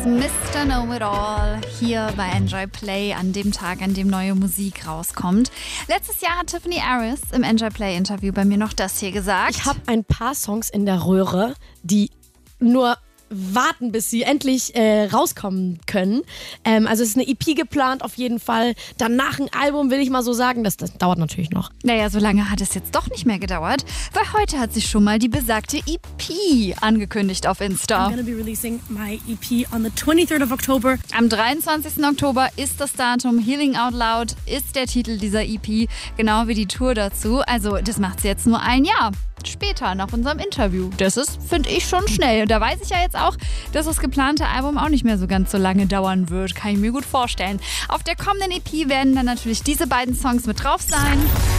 Mr. Know-It-All hier bei Enjoy Play an dem Tag, an dem neue Musik rauskommt. Letztes Jahr hat Tiffany Aris im Enjoy Play Interview bei mir noch das hier gesagt. Ich habe ein paar Songs in der Röhre, die nur warten, bis sie endlich rauskommen können. Also es ist eine EP geplant auf jeden Fall. Danach ein Album, will ich mal so sagen. Das dauert natürlich noch. Naja, so lange hat es jetzt doch nicht mehr gedauert, weil heute hat sie schon mal die besagte EP angekündigt auf Insta. I'm gonna be releasing my EP on the 23rd of October. Am 23. Oktober ist das Datum. Healing Out Loud ist der Titel dieser EP, genau wie die Tour dazu. Also das macht sie jetzt nur ein Jahr später nach unserem Interview. Das ist, finde ich, schon schnell. Und da weiß ich ja jetzt auch, dass das geplante Album auch nicht mehr so ganz so lange dauern wird. Kann ich mir gut vorstellen. Auf der kommenden EP werden dann natürlich diese beiden Songs mit drauf sein.